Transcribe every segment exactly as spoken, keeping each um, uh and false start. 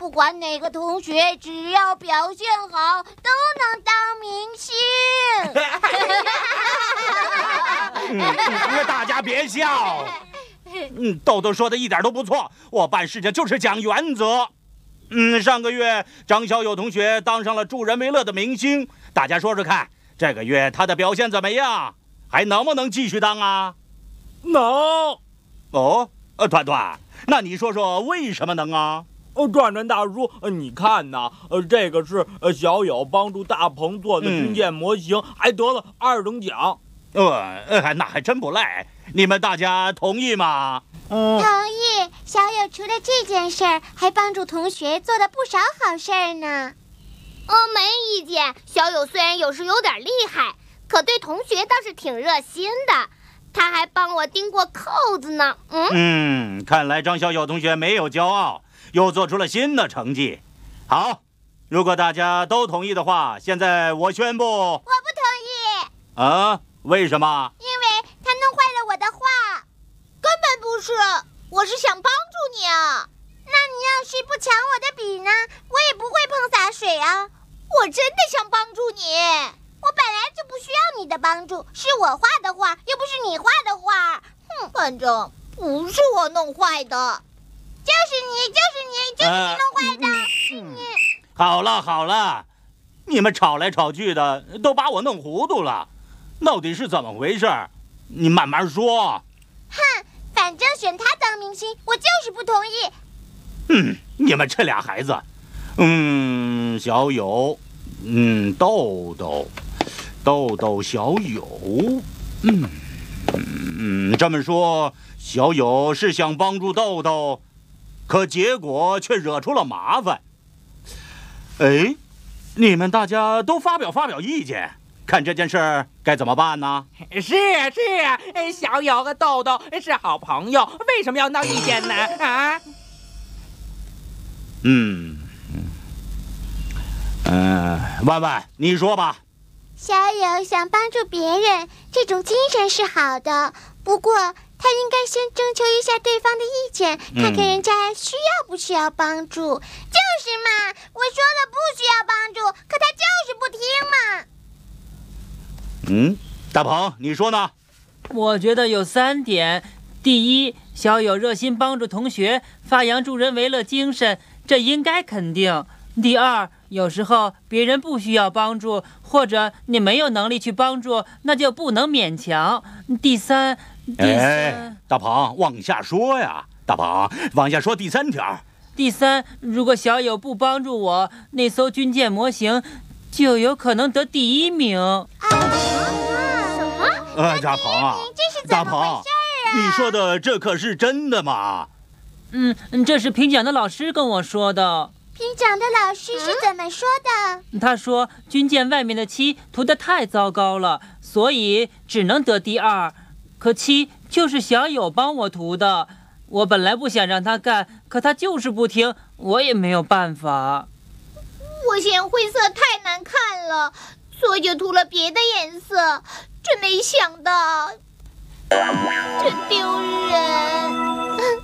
不管哪个同学，只要表现好，都能当明星。 嗯，大家别笑。嗯，豆豆说的一点都不错，我办事情就是讲原则。嗯，上个月张小友同学当上了助人为乐的明星，大家说说看，这个月他的表现怎么样？还能不能继续当啊？ 能。 哦，呃，团团，那你说说为什么能啊？ 哦，转转大叔，呃，你看呐，呃，这个是呃小友帮助大鹏做的军舰模型，嗯、还得了二等奖。 呃，呃，那还真不赖。你们大家同意吗？ 嗯，同意。小友除了这件事儿，还帮助同学做了不少好事儿呢。 哦，没意见。小友虽然有时有点厉害，可对同学倒是挺热心的。他还帮我钉过扣子呢。嗯嗯，看来张小友同学没有骄傲，又做出了新的成绩。好，如果大家都同意的话，现在我宣布。我不同意。啊？为什么？ 因为他弄坏了我的画。 根本不是，我是想帮助你啊。 那你要是不抢我的笔呢，我也不会碰洒水啊。 我真的想帮助你。 我本来就不需要你的帮助，是我画的画，又不是你画的画。 哼，反正不是我弄坏的。 就是你，就是你，就是你弄坏的。呃、是你。 好了好了，你们吵来吵去的，都把我弄糊涂了。到底是怎么回事？你慢慢说。 哼，反正选他当明星，我就是不同意。 嗯，你们这俩孩子，嗯，小友，嗯，豆豆，豆豆，小友，嗯嗯，这么说，小友是想帮助豆豆，可结果却惹出了麻烦。哎，你们大家都发表发表意见。看这件事该怎么办呢？ 是是，小友和豆豆是好朋友，为什么要闹意见呢？啊？ 嗯嗯、呃，万万，你说吧。 小友想帮助别人，这种精神是好的，不过他应该先征求一下对方的意见，看看人家需要不需要帮助。嗯、就是嘛，我说了不需要帮助，可他就是不听嘛。 嗯，大鹏，你说呢？ 我觉得有三点：第一，小友热心帮助同学，发扬助人为乐精神，这应该肯定；第二，有时候别人不需要帮助，或者你没有能力去帮助，那就不能勉强；第三，第三， 哎，大鹏，往下说呀，大鹏，往下说第三条。 第三，如果小友不帮助我，那艘军舰模型就有可能得第一名。 啊，什么？ 呃，大鹏啊， 这是怎么回事啊？ 你说的这可是真的吗？ 嗯，这是评奖的老师跟我说的。 评奖的老师是怎么说的？ 嗯、他说军舰外面的漆涂得太糟糕了，所以只能得第二。可漆就是小友帮我涂的，我本来不想让他干，可他就是不听，我也没有办法。 我嫌灰色太难看了，所以就涂了别的颜色。真没想到，真丢人。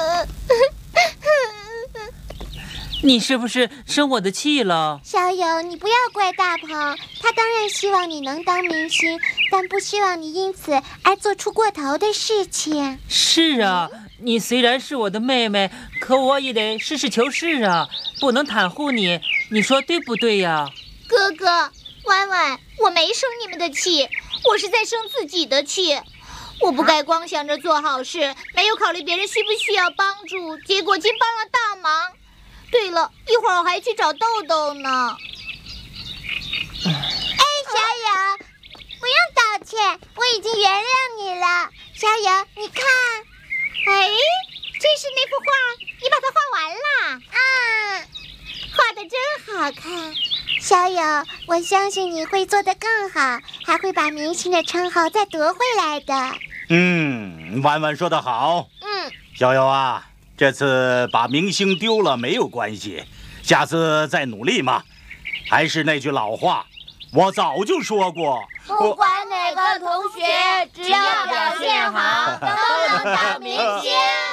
你是不是生我的气了？ 小友，你不要怪大鹏，他当然希望你能当明星，但不希望你因此而做出过头的事情。 是啊，你虽然是我的妹妹，可我也得实事求是啊，不能袒护你，你说对不对呀？ 哥哥，婉婉，我没生你们的气，我是在生自己的气。我不该光想着做好事，没有考虑别人需不需要帮助，结果竟帮了大忙。对了，一会儿我还去找豆豆呢。 哎，小友，不用道歉，我已经原谅你了。小友，你看， 哎，这是那幅画，你把它画完了？ 嗯， 画得真好看。 小友，我相信你会做得更好，还会把明星的称号再夺回来的。 嗯，婉婉说得好。 嗯， 小友啊，这次把明星丢了没有关系，下次再努力嘛。还是那句老话，我早就说过， 不管哪个同学，只要表现好，都能当明星。